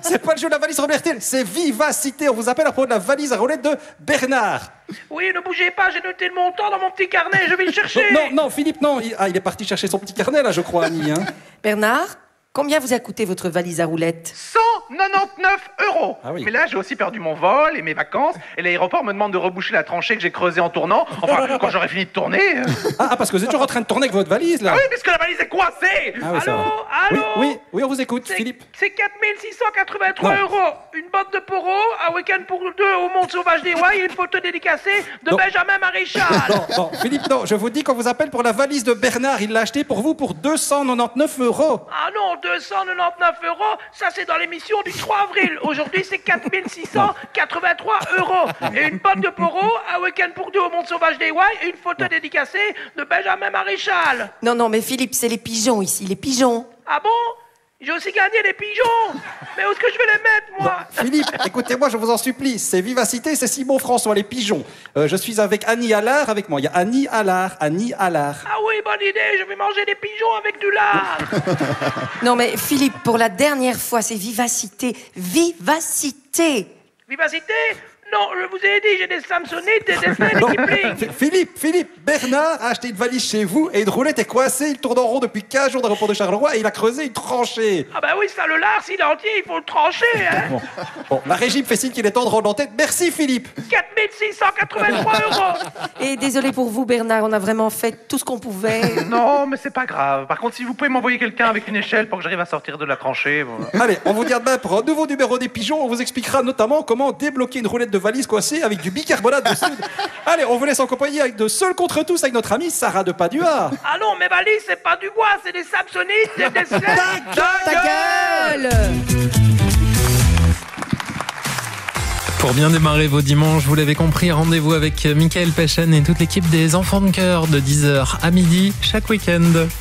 c'est pas le jeu de la valise Robert-Till, c'est Vivacité. On vous appelle à propos de la valise à roulettes de Bernard. Oui, ne bougez pas, j'ai noté le montant dans mon petit carnet, je vais le chercher. Non, Philippe, non. Il est parti chercher son petit carnet, là, je crois, Annie. Hein. Bernard, combien vous a coûté votre valise à roulettes? 199 €. Ah oui. Mais là, j'ai aussi perdu mon vol et mes vacances. Et l'aéroport me demande de reboucher la tranchée que j'ai creusée en tournant. Enfin, quand j'aurai fini de tourner. Parce que vous êtes toujours en train de tourner avec votre valise, là. Ah oui, puisque la valise est coincée. Ah oui, ça va. Allô Oui, on vous écoute, Philippe. C'est 4683 €. Une botte de poro, un week-end pour deux au Monde Sauvage des Ouailles et une photo dédicacée de Non. Benjamin Maréchal. Non, Philippe, non, je vous dis qu'on vous appelle pour la valise de Bernard. Il l'a acheté pour vous pour 299 €. Ah non, 299 €, ça c'est dans l'émission du 3 avril. Aujourd'hui, c'est 4683 €. Et une botte de poro, un week-end pour deux au Monde Sauvage des Ouailles et une photo dédicacée de Benjamin Maréchal. Non, mais Philippe, c'est les pigeons ici, les pigeons. Ah bon? J'ai aussi gagné des pigeons. Mais où est-ce que je vais les mettre, moi? Philippe, écoutez-moi, je vous en supplie. C'est Vivacité, c'est Simon François, les pigeons. Je suis avec Annie Allard avec moi. Il y a Annie Allard. Ah oui, bonne idée, je vais manger des pigeons avec du lard. Non, mais Philippe, pour la dernière fois, c'est Vivacité. Vivacité. Vivacité? Non, je vous ai dit, j'ai des Samsonites et des Stanley Kipling. Philippe, Bernard a acheté une valise chez vous et une roulette est coincée. Il tourne en rond depuis 15 jours dans l'aéroport de Charleroi et il a creusé une tranchée. Ah bah oui, ça, le lard, s'il est entier, il faut le trancher, hein. Bon, la régie me fait signe qu'il est temps de rendre l'antenne. Merci, Philippe. 4683 €. Et désolé pour vous, Bernard, on a vraiment fait tout ce qu'on pouvait. Non, mais c'est pas grave. Par contre, si vous pouvez m'envoyer quelqu'un avec une échelle pour que j'arrive à sortir de la tranchée. Bon. Allez, on vous dit à demain pour un nouveau numéro des pigeons. On vous expliquera notamment comment débloquer une roulette de valise coincée avec du bicarbonate de soude. Allez, on vous laisse en compagnie avec de Seul contre tous avec notre amie Sarah de Padua. Ah non, mes valises, c'est pas du bois, c'est des Samsonites et des Ta gueule! Pour bien démarrer vos dimanches, vous l'avez compris, rendez-vous avec Mickaël Pachen et toute l'équipe des Enfants de Cœur de 10h à midi chaque week-end.